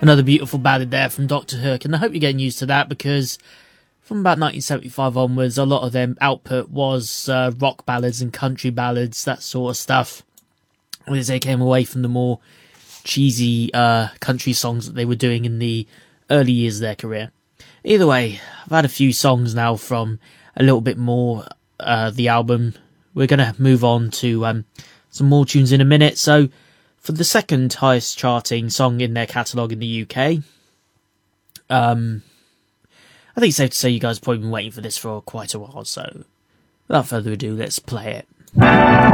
Another beautiful ballad there from Dr. Hook, and I hope you're getting used to that, because from about 1975 onwards, a lot of their output was rock ballads and country ballads, that sort of stuff, as they came away from the more cheesy country songs that they were doing in the early years of their career. Either way, I've had a few songs now from a little bit more the album. We're going to move on to some more tunes in a minute. So, for the second highest charting song in their catalogue in the UK, I think it's safe to say you guys have probably been waiting for this for quite a while, so without further ado, let's play it.